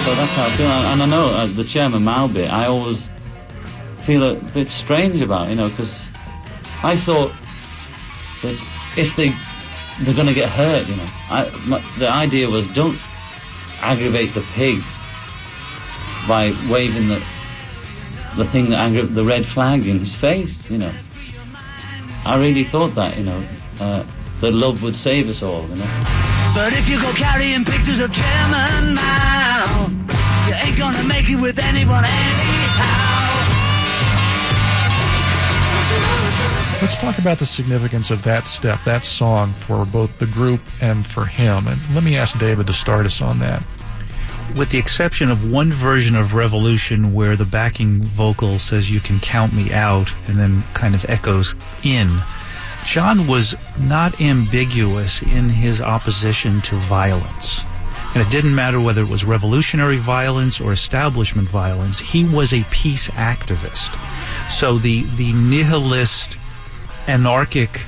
So that's how I feel. And I know the Chairman Mao bit, I always feel a bit strange about, because I thought that if they're going to get hurt, the idea was don't aggravate the pig by waving the thing that the red flag in his face, I really thought that, that love would save us all, But if you go carrying pictures of Chairman Mao, you ain't gonna make it with anyone anyhow. Let's talk about the significance of that step, that song, for both the group and for him. And let me ask David to start us on that. With the exception of one version of Revolution where the backing vocal says "you can count me out" and then kind of echoes in, John was not ambiguous in his opposition to violence. And it didn't matter whether it was revolutionary violence or establishment violence. He was a peace activist. So the nihilist, anarchic,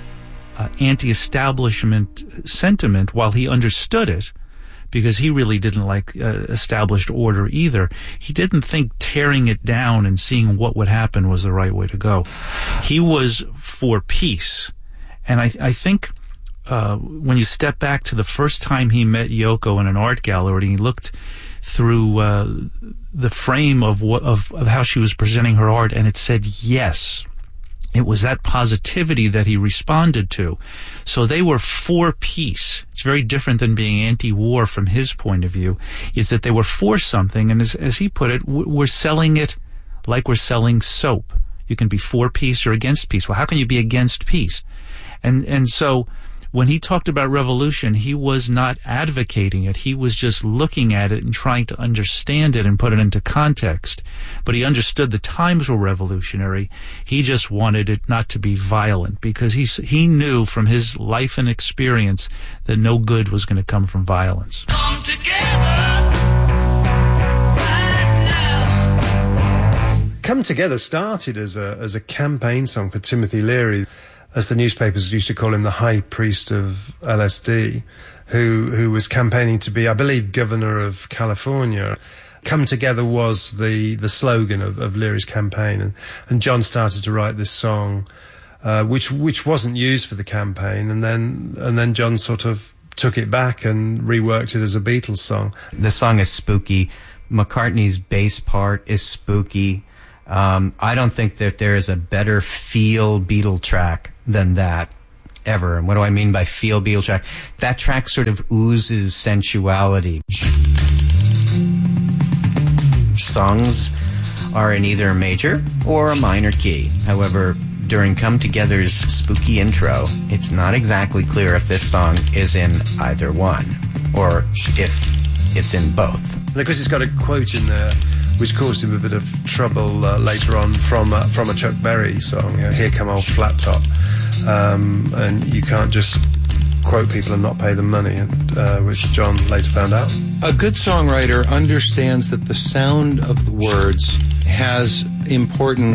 anti-establishment sentiment, while he understood it, because he really didn't like established order either, he didn't think tearing it down and seeing what would happen was the right way to go. He was for peace. And I think when you step back to the first time he met Yoko in an art gallery, he looked through the frame of how she was presenting her art, and it said yes. It was that positivity that he responded to. So they were for peace. It's very different than being anti-war from his point of view, is that they were for something, and as he put it, we're selling it like we're selling soap. You can be for peace or against peace. Well, how can you be against peace? And so when he talked about revolution, he was not advocating it. He was just looking at it and trying to understand it and put it into context. But he understood the times were revolutionary. He just wanted it not to be violent because he knew from his life and experience that no good was going to come from violence. Come together right now. Come Together started as a campaign song for Timothy Leary, as the newspapers used to call him, the high priest of LSD, who was campaigning to be, I believe, governor of California. Come Together was the slogan of Leary's campaign, and John started to write this song, which wasn't used for the campaign, and then John sort of took it back and reworked it as a Beatles song. The song is spooky. McCartney's bass part is spooky. I don't think that there is a better feel Beatle track than that ever. And what do I mean by feel Beatle track? That track sort of oozes sensuality. Songs are in either a major or a minor key. However, during Come Together's spooky intro, it's not exactly clear if this song is in either one or if it's in both. And of course, it's got a quote in there which caused him a bit of trouble later on from a Chuck Berry song, Here Come Old Flat Top. And you can't just quote people and not pay them money, which John later found out. A good songwriter understands that the sound of the words has important